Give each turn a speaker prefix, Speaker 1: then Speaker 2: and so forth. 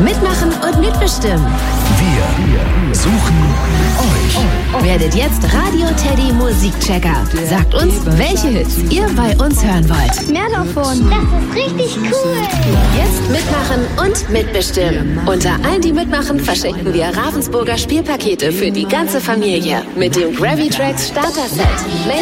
Speaker 1: Mitmachen und mitbestimmen.
Speaker 2: Wir suchen euch.
Speaker 1: Werdet jetzt Radio Teddy Musikchecker. Sagt uns, welche Hits ihr bei uns hören wollt.
Speaker 3: Mehr davon. Das ist richtig cool.
Speaker 1: Jetzt mitmachen und mitbestimmen. Unter allen, die mitmachen, verschenken wir Ravensburger Spielpakete für die ganze Familie mit dem Gravitrax Starter Set.